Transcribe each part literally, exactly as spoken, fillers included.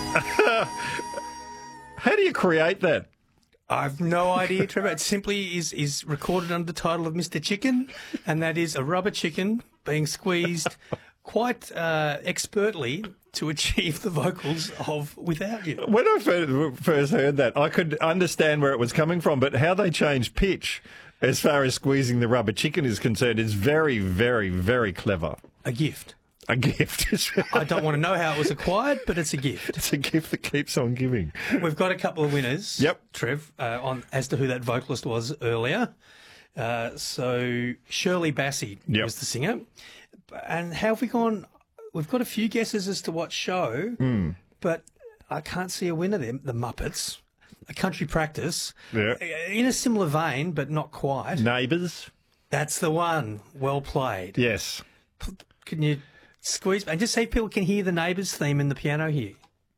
How do you create that? I've no idea, Trevor. It simply is, is recorded under the title of Mister Chicken, and that is a rubber chicken being squeezed quite uh, expertly to achieve the vocals of Without You. When I first, first heard that, I could understand where it was coming from, but how they changed pitch as far as squeezing the rubber chicken is concerned is very, very, very clever. A gift. A gift. I don't want to know how it was acquired, but it's a gift. It's a gift that keeps on giving. We've got a couple of winners, Yep. Trev, uh, on as to who that vocalist was earlier. Uh, so Shirley Bassey Yep. was the singer. And how have we gone? We've got a few guesses as to what show, Mm. but I can't see a winner there. The Muppets, A Country Practice, Yeah. in a similar vein, but not quite. Neighbours? That's the one. Well played. Yes. Can you squeeze and just see if people can hear the Neighbours theme in the piano here?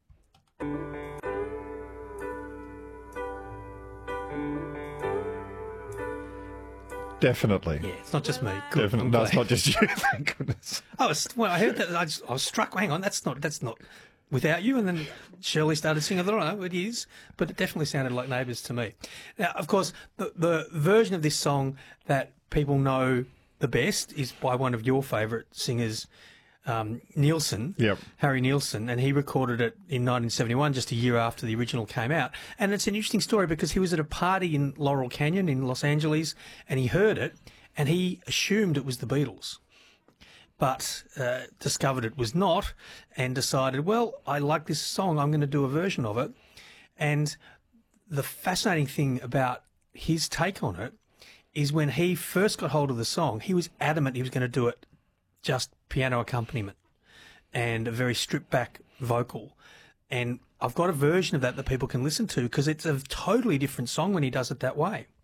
Definitely. Yeah, it's not just me. Good. Definitely. I'm No, it's glad. not just you, thank goodness. I was well. I heard that. I, just, I was struck. Hang on, that's not. That's not Without You. And then Shirley started singing. I don't know. It is, but it definitely sounded like Neighbours to me. Now, of course, the, the version of this song that people know the best is by one of your favourite singers, um, Nielsen. Yep. Harry Nielsen, and he recorded it in nineteen seventy-one, just a year after the original came out. And it's an interesting story because he was at a party in Laurel Canyon in Los Angeles, and he heard it, and he assumed it was the Beatles, but uh, discovered it was not, and decided, well, I like this song, I'm going to do a version of it. And the fascinating thing about his take on it is when he first got hold of the song, he was adamant he was going to do it just piano accompaniment and a very stripped back vocal. And I've got a version of that that people can listen to because it's a totally different song when he does it that way.